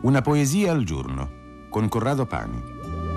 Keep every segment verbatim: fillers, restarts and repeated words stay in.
Una poesia al giorno con Corrado Pani.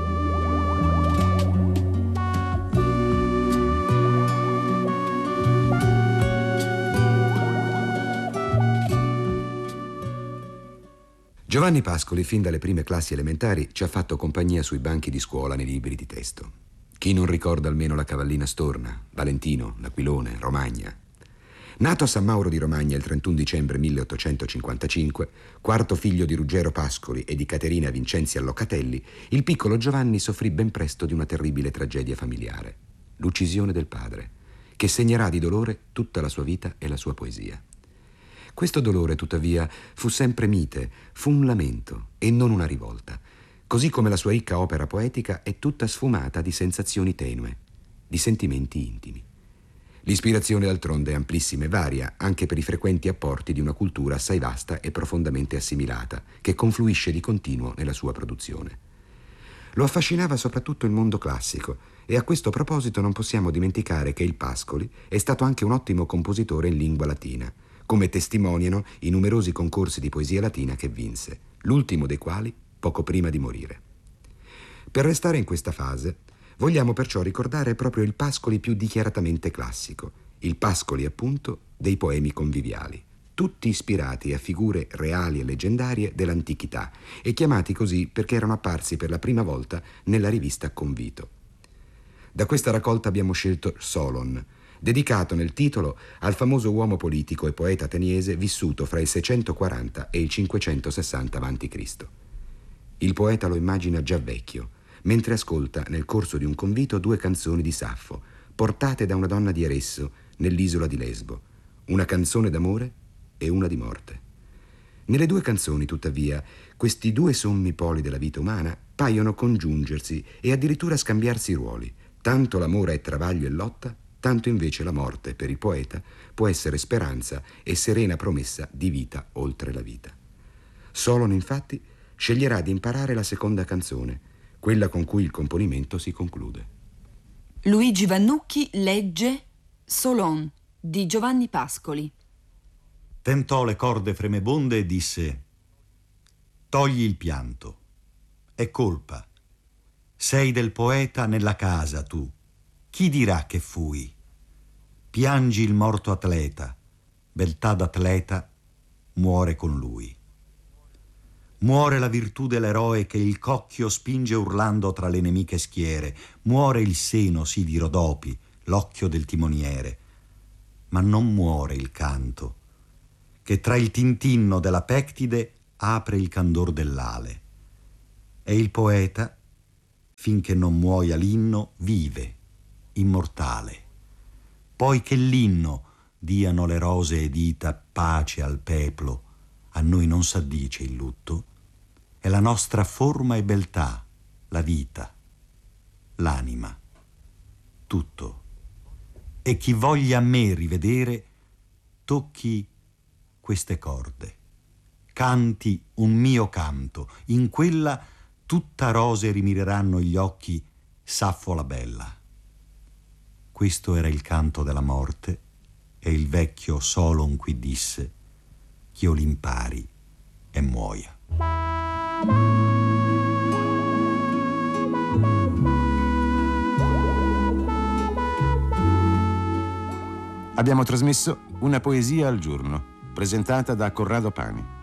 Giovanni Pascoli, fin dalle prime classi elementari, ci ha fatto compagnia sui banchi di scuola nei libri di testo. Chi non ricorda almeno la Cavallina Storna, Valentino, l'Aquilone, Romagna? Nato a San Mauro di Romagna il trentuno dicembre milleottocentocinquantacinque, quarto figlio di Ruggero Pascoli e di Caterina Vincenzia Locatelli, il piccolo Giovanni soffrì ben presto di una terribile tragedia familiare, l'uccisione del padre, che segnerà di dolore tutta la sua vita e la sua poesia. Questo dolore, tuttavia, fu sempre mite, fu un lamento e non una rivolta, così come la sua ricca opera poetica è tutta sfumata di sensazioni tenue, di sentimenti intimi. L'ispirazione, d'altronde, è amplissima e varia, anche per i frequenti apporti di una cultura assai vasta e profondamente assimilata, che confluisce di continuo nella sua produzione. Lo affascinava soprattutto il mondo classico, e a questo proposito non possiamo dimenticare che il Pascoli è stato anche un ottimo compositore in lingua latina, come testimoniano i numerosi concorsi di poesia latina che vinse, l'ultimo dei quali poco prima di morire. Per restare in questa fase, vogliamo perciò ricordare proprio il Pascoli più dichiaratamente classico, il Pascoli, appunto, dei poemi conviviali, tutti ispirati a figure reali e leggendarie dell'antichità e chiamati così perché erano apparsi per la prima volta nella rivista Convito. Da questa raccolta abbiamo scelto Solon, dedicato nel titolo al famoso uomo politico e poeta ateniese vissuto fra il seicentoquaranta e il cinquecentosessanta avanti Cristo Il poeta lo immagina già vecchio, mentre ascolta nel corso di un convito due canzoni di Saffo, portate da una donna di Eresso nell'isola di Lesbo, una canzone d'amore e una di morte. Nelle due canzoni, tuttavia, questi due sommi poli della vita umana paiono congiungersi e addirittura scambiarsi i ruoli. Tanto l'amore è travaglio e lotta, tanto invece la morte, per il poeta, può essere speranza e serena promessa di vita oltre la vita. Solon, infatti, sceglierà di imparare la seconda canzone, quella con cui il componimento si conclude. Luigi Vannucchi legge Solon di Giovanni Pascoli. Tentò le corde fremebonde e disse: togli il pianto, è colpa. Sei del poeta nella casa tu. Chi dirà che fui? Piangi il morto atleta, beltà d'atleta muore con lui. Muore la virtù dell'eroe che il cocchio spinge urlando tra le nemiche schiere, muore il seno sì di Rodopi, l'occhio del timoniere, ma non muore il canto, che tra il tintinno della pectide apre il candor dell'ale. E il poeta, finché non muoia l'inno, vive, immortale. Poi che l'inno diano le rosee dita pace al peplo, a noi non s'addice il lutto, è la nostra forma e beltà, la vita, l'anima, tutto. E chi voglia a me rivedere, tocchi queste corde, canti un mio canto, in quella tutta rose rimireranno gli occhi Saffo la bella. Questo era il canto della morte e il vecchio Solon qui disse ch'io l'impari e muoia. Abbiamo trasmesso Una poesia al giorno, presentata da Corrado Pani.